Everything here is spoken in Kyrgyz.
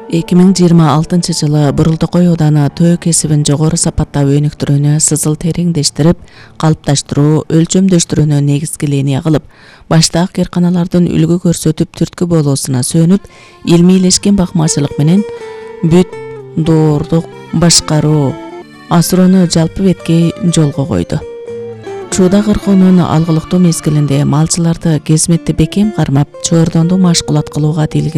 2026-жылы Бурултукой ауданы төө кесибин жогору сапаттап өнүктүрүүнү сызыл тереңдештирип, калыпташтыруу, өлчөмдөштүрүүнү негизги линия кылып, баштагы кыйрканалардын үлгү көрсөтүп түрткү болуусуна сүйөнүп, илмийлешкен бакмачылык менен бүт доордук башкаруу асуроону жалпы беткей жолго койду. Чууда кыркоонун алгылыктуу мезгилинде малчыларды кезметти бекем кармап, чоордонду машкулат кылууга тийилген